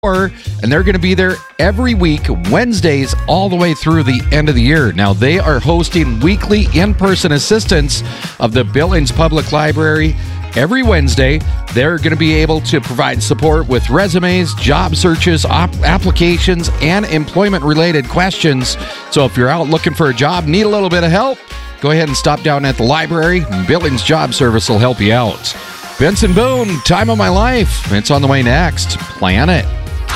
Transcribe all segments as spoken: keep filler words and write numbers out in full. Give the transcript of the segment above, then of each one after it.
And they're going to be there every week, Wednesdays, all the way through the end of the year. Now, they are hosting weekly in-person assistance of the Billings Public Library every Wednesday. They're going to be able to provide support with resumes, job searches, op- applications, and employment-related questions. So if you're out looking for a job, need a little bit of help, go ahead and stop down at the library. Billings Job Service will help you out. Benson Boone, Time of My Life. It's on the way next. Plan it.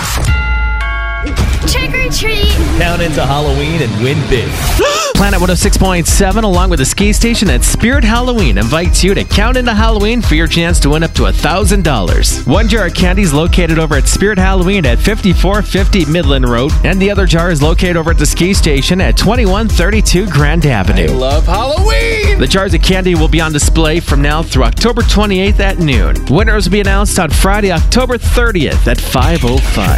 Trick or treat. Count into Halloween and win big. Planet one oh six point seven, along with the ski station at Spirit Halloween, invites you to count into Halloween for your chance to win up to one thousand dollars. One jar of candy is located over at Spirit Halloween at fifty-four fifty Midland Road, and the other jar is located over at the ski station at twenty-one thirty-two Grand Avenue. I love Halloween! The jars of candy will be on display from now through October twenty-eighth at noon. Winners will be announced on Friday, October thirtieth at five oh five.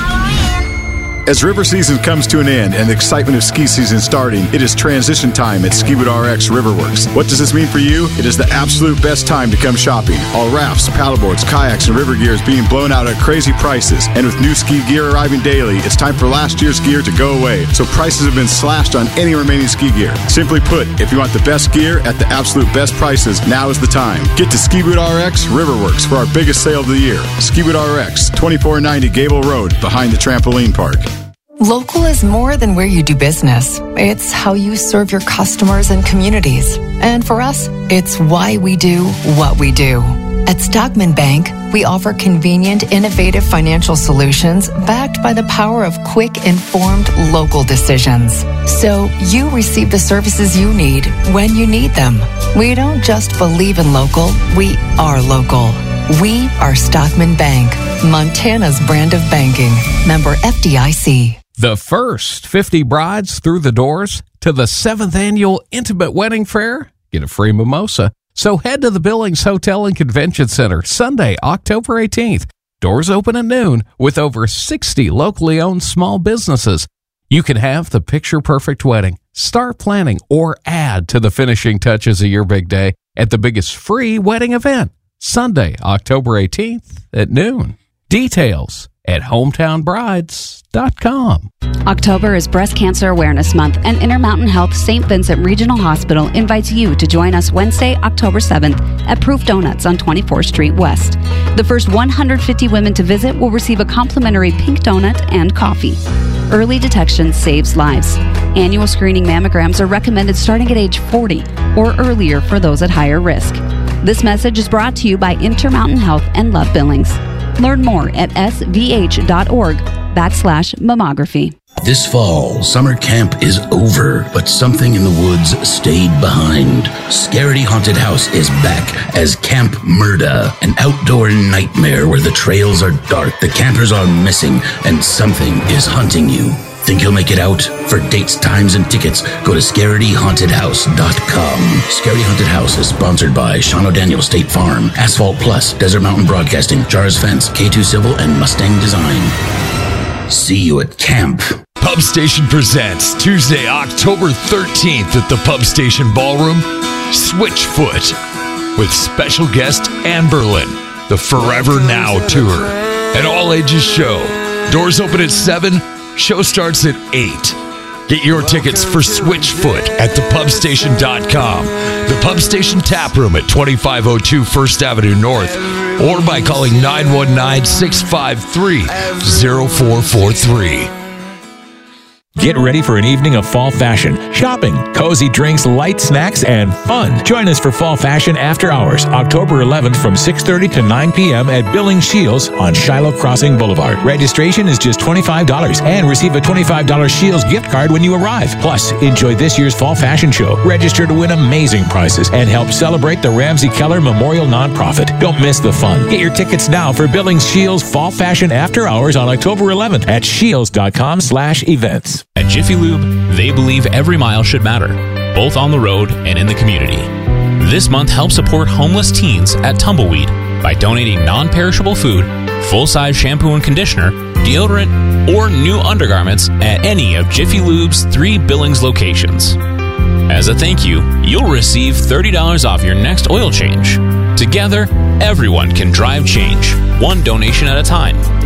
As river season comes to an end and the excitement of ski season starting, it is transition time at Skiwood R X Riverworks. What does this mean for you? It is the absolute best time to come shopping. All rafts, paddleboards, kayaks, and river gear is being blown out at crazy prices. And with new ski gear arriving daily, it's time for last year's gear to go away. So prices have been slashed on any remaining ski gear. Simply put, if you want the best gear at the absolute best prices, now is the time. Get to Skiwood R X Riverworks for our biggest sale of the year. Skiwood R X, twenty-four ninety Gable Road, behind the trampoline park. Local is more than where you do business. It's how you serve your customers and communities. And for us, it's why we do what we do. At Stockman Bank, we offer convenient, innovative financial solutions backed by the power of quick, informed local decisions. So you receive the services you need when you need them. We don't just believe in local, we are local. We are Stockman Bank, Montana's brand of banking. Member F D I C. The first fifty brides through the doors to the seventh annual Intimate Wedding Fair get a free mimosa. So head to the Billings Hotel and Convention Center Sunday, October eighteenth. Doors open at noon with over sixty locally owned small businesses. You can have the picture-perfect wedding, start planning, or add to the finishing touches of your big day at the biggest free wedding event, Sunday, October eighteenth at noon. Details at hometown brides dot com. October is Breast Cancer Awareness Month, and Intermountain Health Saint Vincent Regional Hospital invites you to join us Wednesday, October seventh at Proof Donuts on twenty-fourth Street West. The first one hundred fifty women to visit will receive a complimentary pink donut and coffee. Early detection saves lives. Annual screening mammograms are recommended starting at age forty or earlier for those at higher risk. This message is brought to you by Intermountain Health and Love Billings. Learn more at svh.org backslash mammography. This fall, summer camp is over, but something in the woods stayed behind. Scaredy Haunted House is back as Camp Murda, an outdoor nightmare where the trails are dark, the campers are missing, and something is hunting you. Think you'll make it out? For dates, times, and tickets, go to scaredy haunted house dot com. Scaredy Haunted House is sponsored by Sean O'Daniel State Farm, Asphalt Plus, Desert Mountain Broadcasting, Jars Fence, K two Civil, and Mustang Design. See you at camp. Pub Station presents Tuesday, October thirteenth at the Pub Station Ballroom, Switchfoot, with special guest Amberlin, the Forever Now Tour, an all-ages show. Doors open at seven. Show starts at eight. Get your tickets for Switchfoot at the pub station dot com, the Pub Station Tap Room at twenty-five oh two First Avenue North, or by calling nine one nine, six five three, oh four four three. Get ready for an evening of fall fashion, shopping, cozy drinks, light snacks, and fun. Join us for Fall Fashion After Hours, October eleventh from six thirty to nine p.m. at Billings Shields on Shiloh Crossing Boulevard. Registration is just twenty-five dollars and receive a twenty-five dollars Shields gift card when you arrive. Plus, enjoy this year's Fall Fashion Show. Register to win amazing prizes and help celebrate the Ramsey Keller Memorial Nonprofit. Don't miss the fun. Get your tickets now for Billings Shields Fall Fashion After Hours on October eleventh at shields dot com slash events. At Jiffy Lube, they believe every mile should matter, both on the road and in the community. This month, help support homeless teens at Tumbleweed by donating non-perishable food, full-size shampoo and conditioner, deodorant, or new undergarments at any of Jiffy Lube's three Billings locations. As a thank you, you'll receive thirty dollars off your next oil change. Together, everyone can drive change, one donation at a time.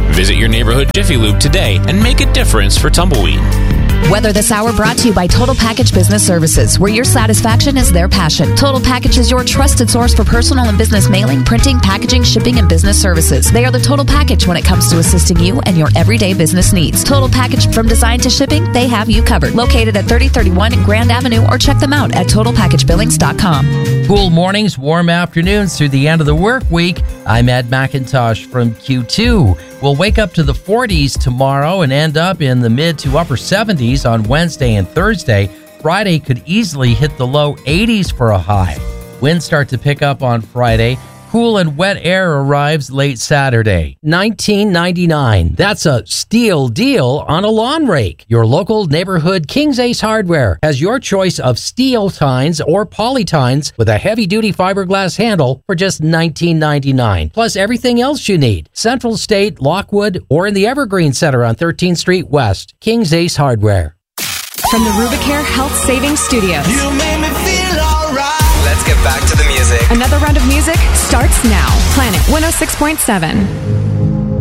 Visit your neighborhood Jiffy Lube today and make a difference for Tumbleweed. Weather This Hour brought to you by Total Package Business Services, where your satisfaction is their passion. Total Package is your trusted source for personal and business mailing, printing, packaging, shipping, and business services. They are the total package when it comes to assisting you and your everyday business needs. Total Package, from design to shipping, they have you covered. Located at thirty thirty-one Grand Avenue, or check them out at total package billings dot com. Cool mornings, warm afternoons through the end of the work week. I'm Ed McIntosh from Q two. We'll wake up to the forties tomorrow and end up in the mid to upper seventies on Wednesday and Thursday. Friday could easily hit the low eighties for a high. Winds start to pick up on Friday. Cool and wet air arrives late Saturday. nineteen ninety-nine. That's a steal deal on a lawn rake. Your local neighborhood King's Ace Hardware has your choice of steel tines or poly tines with a heavy-duty fiberglass handle for just nineteen ninety-nine. Plus everything else you need. Central State, Lockwood, or in the Evergreen Center on thirteenth Street West. King's Ace Hardware. From the Rubicare Health Savings Studios. You made me feel alright. Let's get back to the music. Another round of music starts now. Planet one oh six point seven.